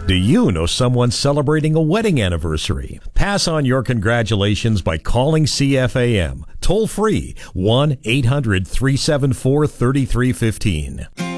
Do you know someone celebrating a wedding anniversary? Pass on your congratulations by calling CFAM. Toll free 1-800-374-3315.